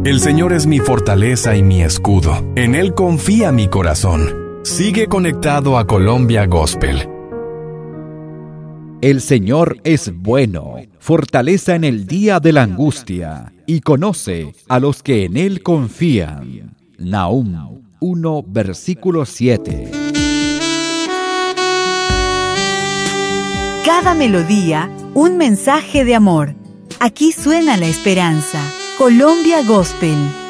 El Señor es mi fortaleza y mi escudo. En Él confía mi corazón. Sigue conectado a Colombia Gospel. El Señor es bueno, fortaleza en el día de la angustia, y conoce a los que en Él confían. Nahum 1, versículo 7. Cada melodía, un mensaje de amor. Aquí suena la esperanza. Colombia Gospel.